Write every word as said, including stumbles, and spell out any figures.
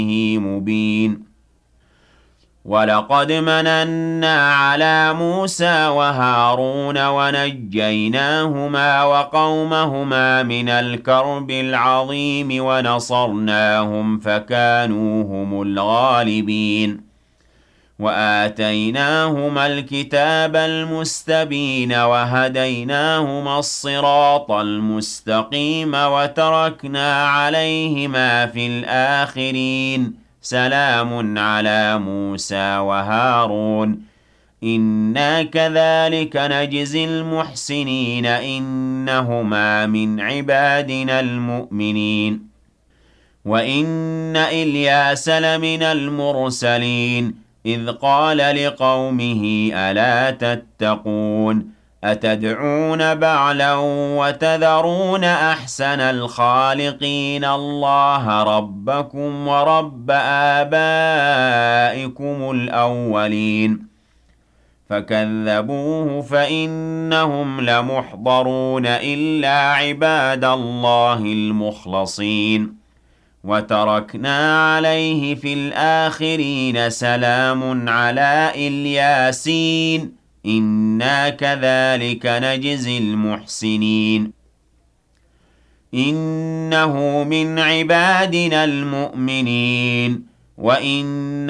مبين ولقد مننا على موسى وهارون ونجيناهما وقومهما من الكرب العظيم ونصرناهم فكانوا هم الغالبين وآتيناهما الكتاب المستبين وهديناهما الصراط المستقيم وتركنا عليهما في الآخرين سلام على موسى وهارون إنا كذلك نجزي المحسنين إنهما من عبادنا المؤمنين وإن إلياس لمن المرسلين إذ قال لقومه ألا تتقون أتدعون بعلا وتذرون أحسن الخالقين الله ربكم ورب آبائكم الأولين فكذبوه فإنهم لمحضرون إلا عباد الله المخلصين وتركنا عليه في الآخرين سلام على الياسين إنا كذلك نجزي المحسنين إنه من عبادنا المؤمنين وإن